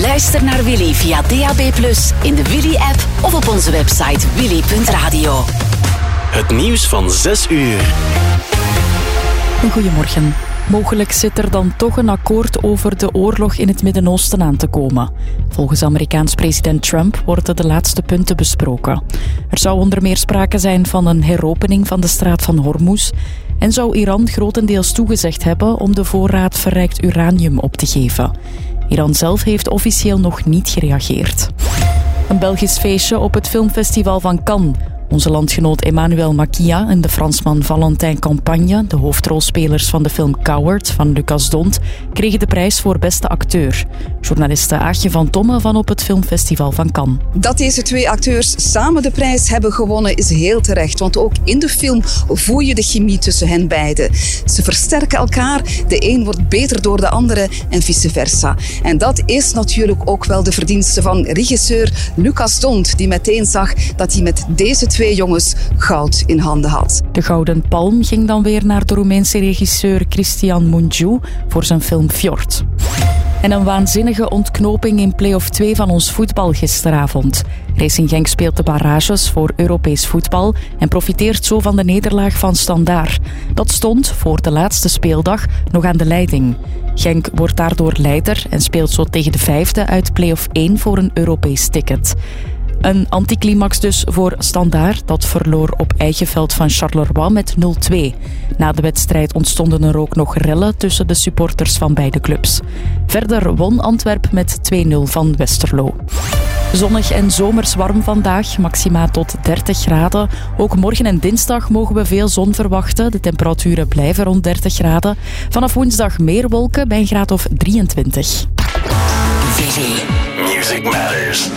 Luister naar Willy via DAB+, in de Willy-app of op onze website willy.radio. Het nieuws van 6 uur. Goedemorgen. Mogelijk zit er dan toch een akkoord over de oorlog in het Midden-Oosten aan te komen. Volgens Amerikaans president Trump worden de laatste punten besproken. Er zou onder meer sprake zijn van een heropening van de straat van Hormuz en zou Iran grotendeels toegezegd hebben om de voorraad verrijkt uranium op te geven. Iran zelf heeft officieel nog niet gereageerd. Een Belgisch feestje op het filmfestival van Cannes. Onze landgenoot Emmanuel Maquia en de Fransman Valentin Campagne, de hoofdrolspelers van de film Coward van Lucas Dont, kregen de prijs voor beste acteur. Journaliste Aagje van Tomme van op het filmfestival van Cannes. Dat deze twee acteurs samen de prijs hebben gewonnen is heel terecht, want ook in de film voel je de chemie tussen hen beiden. Ze versterken elkaar, de een wordt beter door de andere en vice versa. En dat is natuurlijk ook wel de verdienste van regisseur Lucas Dont, die meteen zag dat hij met deze twee jongens goud in handen had. De Gouden Palm ging dan weer naar de Roemeense regisseur Cristian Mungiu voor zijn film Fjord. En een waanzinnige ontknoping in play-off 2 van ons voetbal gisteravond. Racing Genk speelt de barrages voor Europees voetbal en profiteert zo van de nederlaag van Standaard. Dat stond voor de laatste speeldag nog aan de leiding. Genk wordt daardoor leider en speelt zo tegen de vijfde uit play-off 1 voor een Europees ticket. Een anticlimax dus voor Standaard, dat verloor op eigen veld van Charleroi met 0-2. Na de wedstrijd ontstonden er ook nog rellen tussen de supporters van beide clubs. Verder won Antwerp met 2-0 van Westerlo. Zonnig en zomers warm vandaag, maxima tot 30 graden. Ook morgen en dinsdag mogen we veel zon verwachten. De temperaturen blijven rond 30 graden. Vanaf woensdag meer wolken bij een graad of 23. Music Matters.